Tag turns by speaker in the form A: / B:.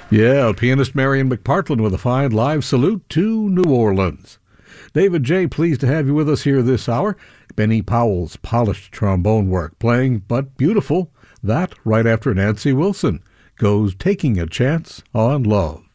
A: Yeah, pianist Marion McPartland with a fine live salute to New Orleans. David J., pleased to have you with us here this hour. Benny Powell's polished trombone work, playing but beautiful. That right after Nancy Wilson goes Taking a Chance on Love.